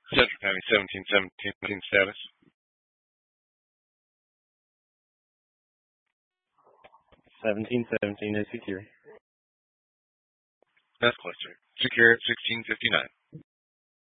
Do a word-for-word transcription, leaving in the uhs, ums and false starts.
Central County seventeen seventeen status. seventeen seventeen is secure. That's closer. Secure at sixteen fifty-nine.